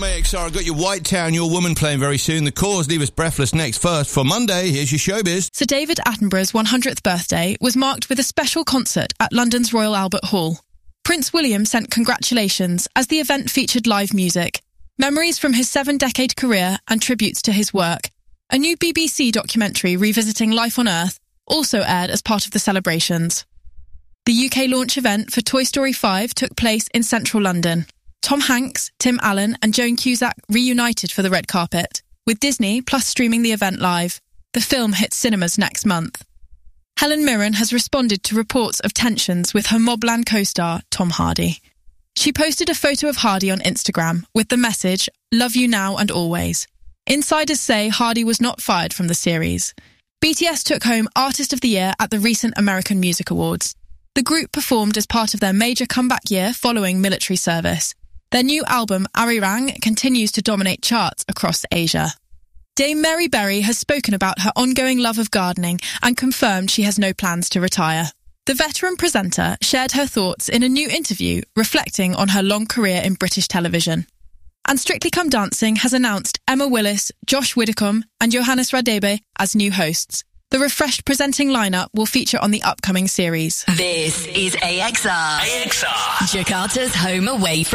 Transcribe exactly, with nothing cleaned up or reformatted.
A X R, I've got your White Town, Your Woman playing very soon. The Cause, Leave Us Breathless next. First, for Monday, here's your showbiz. Sir David Attenborough's one hundredth birthday was marked with a special concert at London's Royal Albert Hall. Prince William sent congratulations as the event featured live music, memories from his seven-decade career and tributes to his work. A new B B C documentary revisiting life on Earth also aired as part of the celebrations. The U K launch event for Toy Story five took place in central London. Tom Hanks, Tim Allen and Joan Cusack reunited for the red carpet, with Disney Plus streaming the event live. The film hits cinemas next month. Helen Mirren has responded to reports of tensions with her Mobland co-star, Tom Hardy. She posted a photo of Hardy on Instagram with the message, "Love you now and always." Insiders say Hardy was not fired from the series. B T S took home Artist of the Year at the recent American Music Awards. The group performed as part of their major comeback year following military service. Their new album, Arirang, continues to dominate charts across Asia. Dame Mary Berry has spoken about her ongoing love of gardening and confirmed she has no plans to retire. The veteran presenter shared her thoughts in a new interview reflecting on her long career in British television. And Strictly Come Dancing has announced Emma Willis, Josh Widdicombe and Johannes Radebe as new hosts. The refreshed presenting lineup will feature on the upcoming series. This is A X R. A X R. Jakarta's home away from